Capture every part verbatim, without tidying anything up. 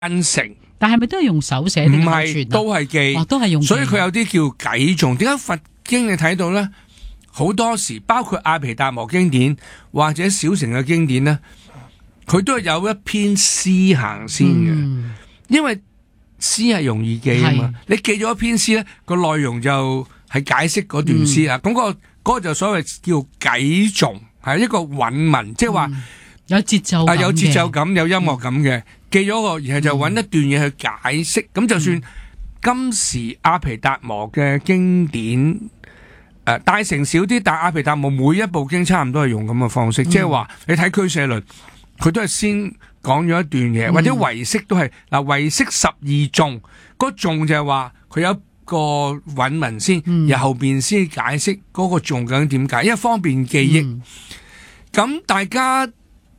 成。 但係咪都係用手寫？ 唔係，都係記， 哦，都係用記。 所以佢有啲叫偈頌。點解佛經你睇到咧？好多時包括阿毗達摩經典或者小乘嘅經典咧，佢都係有一篇詩行先嘅，嗯、因為詩係容易記啊嘛。你記咗一篇詩咧，個內容就係解釋嗰段詩啊。咁、嗯嗰個嗰、嗰個就所謂叫偈頌，係一個韻文，即係話有節奏感， 有節奏感，有音樂感嘅。嗯記咗個，然後就揾一段嘢去解釋。咁、嗯、就算今時阿毗達摩嘅經典，誒、呃、大乘少啲，但阿毗達摩每一部經差唔多係用咁嘅方式，即係話你睇俱舍論，佢都係先講咗一段嘢，嗯、或者唯識都係嗱，唯識十二頌，嗰頌就係話佢有一個韻文先，嗯、然後後邊先解釋嗰個頌究竟點解，因為方便記憶。咁、嗯、大家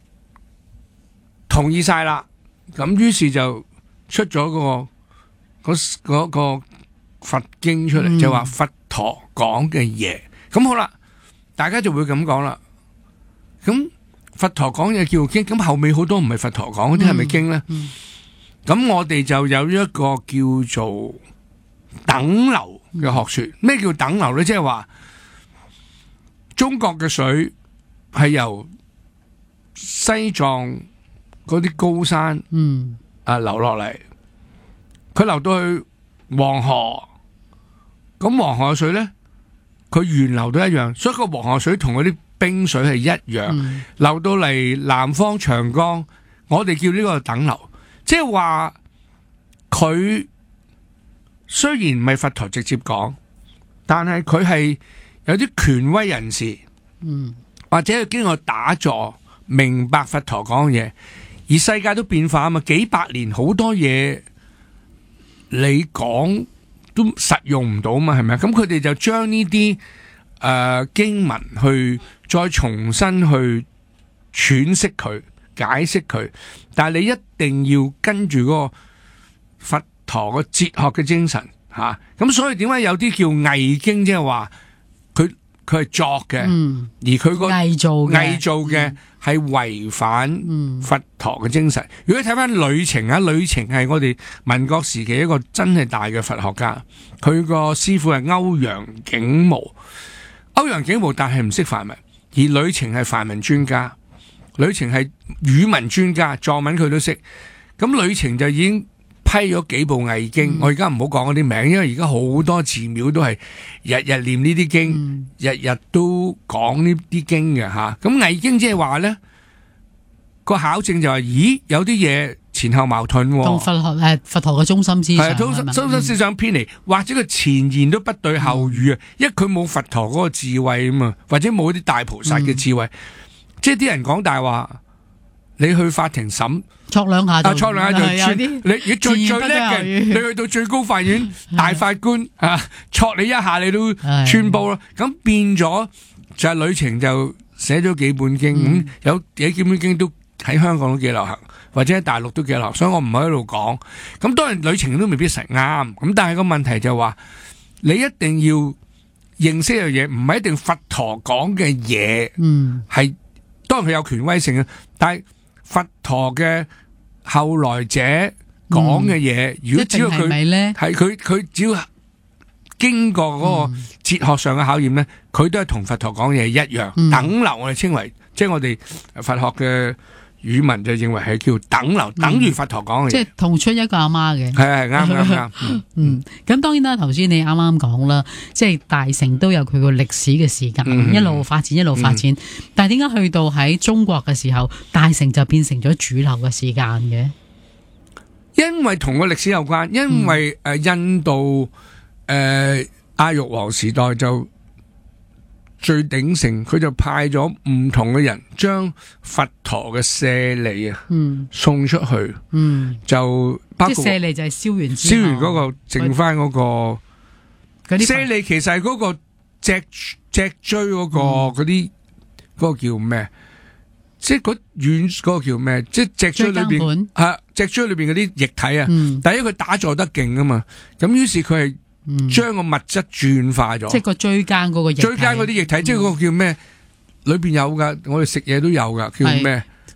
同意晒啦。咁於是就出咗個嗰嗰個佛經出嚟，嗯、就話佛陀講嘅嘢。咁好啦，大家就會咁講啦。咁佛陀講嘢叫經，咁後尾好多唔係佛陀講嗰啲係咪經咧？咁、嗯嗯、我哋就有一個叫做等流嘅學說。咩、嗯、叫等流咧？即係話中國嘅水係由西藏嗰啲高山，嗯，啊流落嚟，佢流到去黃河，咁黃河水咧，佢源流都一樣，所以個黃河水同嗰啲冰水係一樣，嗯、流到嚟南方長江，我哋叫呢個等流，即係話佢雖然唔係佛陀直接講，但係佢係有啲權威人士，嗯，或者係經過打坐明白佛陀講嘅嘢。而世界都變化啊嘛，幾百年好多嘢你講都實用唔到嘛，係咪啊？咁佢哋就將呢啲誒經文去再重新去詮釋佢、解釋佢，但係你一定要跟住嗰個佛陀個哲學嘅精神吓。咁、啊、所以點解有啲叫偽經，即係話佢佢係作嘅，嗯、而佢個偽造偽造嘅。係違反佛陀嘅精神。嗯、如果你睇翻呂澄啊，呂澄係我哋民國時期一個真係大嘅佛學家。佢個師傅係歐陽竟無，歐陽竟無但係唔識梵文，而呂澄係梵文專家，呂澄係語文專家，藏文佢都識。咁呂澄就已經批咗幾部偽經。嗯、我而家唔好講嗰啲名，因為而家好多寺廟都係日日念呢啲經，嗯、日日都講呢啲經嘅吓。咁偽經即係話咧，個考證就係、是，咦，有啲嘢前後矛盾， 同佛學誒佛陀嘅中心思想係中中心思想偏離，嗯、或者佢前言都不對後語啊，嗯、因為佢冇佛陀嗰個智慧啊嘛，或者冇啲大菩薩嘅智慧，嗯、即係啲人講大話。你去法庭審， 戳兩下就， 啊，戳兩下就穿。你你最最叻嘅，你去到最高法院大法官啊，戳你一下你都穿煲咯。咁變咗就係呂澄就寫咗幾本經，咁有幾幾本經都喺香港都幾流行，或者喺大陸都幾流行，所以我唔喺度講。咁當然呂澄都未必成啱，咁但係個問題就係話，你一定要認識一樣嘢，唔係一定佛陀講嘅嘢，嗯，係當然佢有權威性嘅，但係。佛陀嘅後來者講嘅嘢，嗯、如果只要佢係佢佢只要經過嗰個哲學上嘅考驗咧，佢、嗯、都係同佛陀講嘢一樣。嗯、等流我哋稱為，即係我哋佛學嘅語文就認為係叫等流，嗯、等於佛陀講嘅嘢。即係同出一個阿媽嘅。 係係啱啱啱。 嗯，咁當然啦，頭先你啱啱講啦，即係大乘都有佢個歷史嘅時間，嗯、一路發展一路發展。嗯、但係點解去到喺中國嘅時候，大乘就變成咗主流嘅時間嘅？ 因為同個歷史有關，因為誒印度誒阿育王時代就最鼎盛，佢就派咗唔同嘅人將佛陀嘅舍利啊，嗯，送出去，嗯，就包括即係舍利就係燒完之後，燒完嗰個剩翻嗰個舍利，其實係嗰個脊脊椎嗰個嗰啲嗰個叫咩？即係嗰軟嗰個叫咩？即係脊椎裏邊係脊椎裏邊嗰啲液體啊。嗯、第一佢打坐得勁啊嘛，咁於是佢係。將個物質轉化咗，即係個椎間嗰個液體，椎間嗰啲液體，嗯、即係嗰個叫咩？裏邊有噶，我哋食嘢都有噶，叫咩？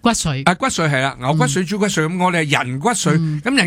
骨髓。 啊骨髓係啦，牛骨髓、豬骨髓咁，我哋係人骨髓，咁人